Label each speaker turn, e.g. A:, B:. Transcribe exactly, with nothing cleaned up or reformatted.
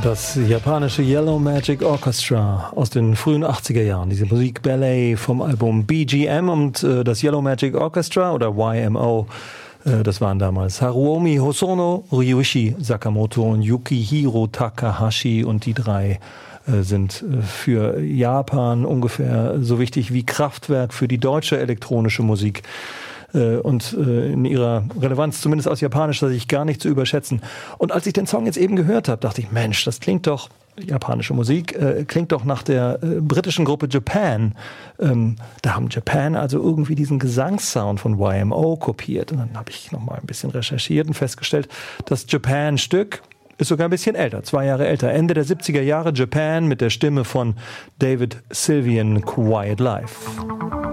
A: Das japanische Yellow Magic Orchestra aus den frühen achtziger Jahren. Diese Musik Ballet vom Album B G M und äh, das Yellow Magic Orchestra oder Y M O. Äh, das waren damals Haruomi Hosono, Ryuichi Sakamoto und Yukihiro Takahashi. Und die drei äh, sind äh, für Japan ungefähr so wichtig wie Kraftwerk für die deutsche elektronische Musik. Und in ihrer Relevanz, zumindest aus japanischer Sicht, gar nicht zu überschätzen. Und als ich den Song jetzt eben gehört habe, dachte ich, Mensch, das klingt doch, japanische Musik, äh, klingt doch nach der äh, britischen Gruppe Japan. Ähm, da haben Japan also irgendwie diesen Gesangssound von Y M O kopiert. Und dann habe ich nochmal ein bisschen recherchiert und festgestellt, das Japan-Stück ist sogar ein bisschen älter, zwei Jahre älter. Ende der siebziger Jahre, Japan mit der Stimme von David Sylvian, Quiet Life.